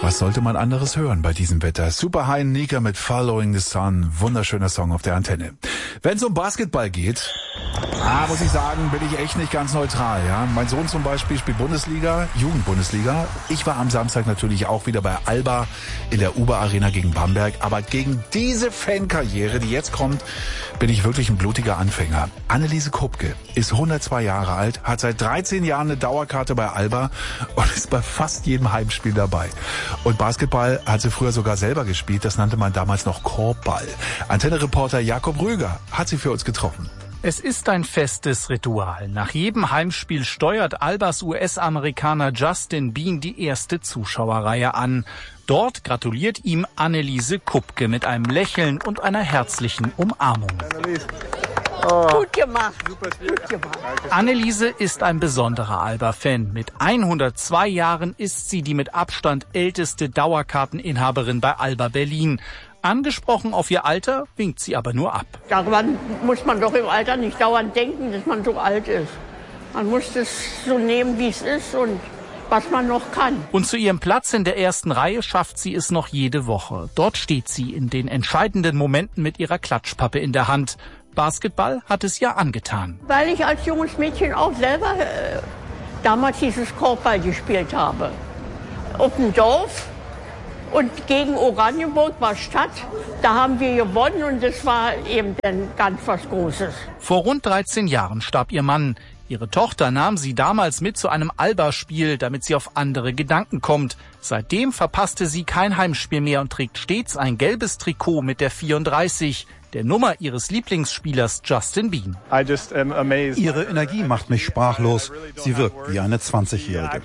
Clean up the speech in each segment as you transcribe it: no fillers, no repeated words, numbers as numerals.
Was sollte man anderes hören bei diesem Wetter? Super High Nika mit Following the Sun. Wunderschöner Song auf der Antenne. Wenn es um Basketball geht, muss ich sagen, bin ich echt nicht ganz neutral. Ja? Mein Sohn zum Beispiel spielt Bundesliga, Jugendbundesliga. Ich war am Samstag natürlich auch wieder bei Alba in der Uber Arena gegen Bamberg. Aber gegen diese Fankarriere, die jetzt kommt, bin ich wirklich ein blutiger Anfänger. Anneliese Kupke ist 102 Jahre alt, hat seit 13 Jahren eine Dauerkarte bei Alba und ist bei fast jedem Heimspiel dabei. Und Basketball hat sie früher sogar selber gespielt. Das nannte man damals noch Korbball. Antenne-Reporter Jakob Rüger hat sie für uns getroffen. Es ist ein festes Ritual. Nach jedem Heimspiel steuert Albas US-Amerikaner Justin Bean die erste Zuschauerreihe an. Dort gratuliert ihm Anneliese Kupke mit einem Lächeln und einer herzlichen Umarmung. Gut gemacht. Gut gemacht. Anneliese ist ein besonderer Alba-Fan. Mit 102 Jahren ist sie die mit Abstand älteste Dauerkarteninhaberin bei Alba Berlin. Angesprochen auf ihr Alter, winkt sie aber nur ab. Daran muss man doch im Alter nicht dauernd denken, dass man so alt ist. Man muss es so nehmen, wie es ist und was man noch kann. Und zu ihrem Platz in der ersten Reihe schafft sie es noch jede Woche. Dort steht sie in den entscheidenden Momenten mit ihrer Klatschpappe in der Hand. Basketball hat es ja angetan. Weil ich als junges Mädchen auch selber damals dieses Korbball gespielt habe. Auf dem Dorf und gegen Oranienburg war Stadt. Da haben wir gewonnen und das war eben dann ganz was Großes. Vor rund 13 Jahren starb ihr Mann. Ihre Tochter nahm sie damals mit zu einem Alba-Spiel, damit sie auf andere Gedanken kommt. Seitdem verpasste sie kein Heimspiel mehr und trägt stets ein gelbes Trikot mit der 34, der Nummer ihres Lieblingsspielers Justin Bean. Ihre Energie macht mich sprachlos. Sie wirkt wie eine 20-Jährige.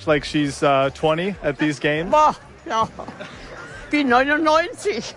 Boah, ja. Wie 99.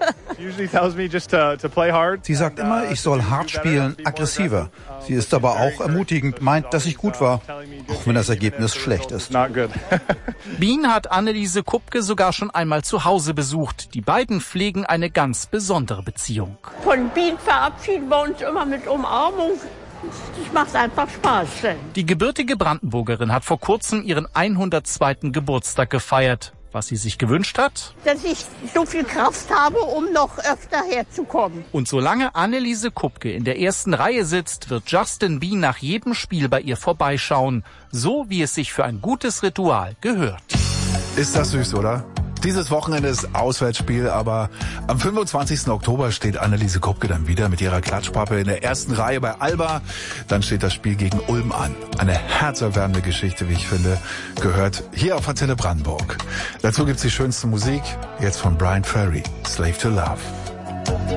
Sie sagt immer, ich soll hart spielen, aggressiver. Sie ist aber auch ermutigend, meint, dass ich gut war, auch wenn das Ergebnis schlecht ist. Bean hat Anneliese Kupke sogar schon einmal zu Hause besucht. Die beiden pflegen eine ganz besondere Beziehung. Von Bean verabschieden wir uns immer mit Umarmung. Das macht einfach Spaß. Die gebürtige Brandenburgerin hat vor kurzem ihren 102. Geburtstag gefeiert. Was sie sich gewünscht hat? Dass ich so viel Kraft habe, um noch öfter herzukommen. Und solange Anneliese Kupke in der ersten Reihe sitzt, wird Justin Bean nach jedem Spiel bei ihr vorbeischauen. So wie es sich für ein gutes Ritual gehört. Ist das süß, oder? Dieses Wochenende ist Auswärtsspiel, aber am 25. Oktober steht Anneliese Kupke dann wieder mit ihrer Klatschpappe in der ersten Reihe bei Alba. Dann steht das Spiel gegen Ulm an. Eine herzerwärmende Geschichte, wie ich finde, gehört hier auf Antenne Brandenburg. Dazu gibt's die schönste Musik, jetzt von Brian Ferry, Slave to Love.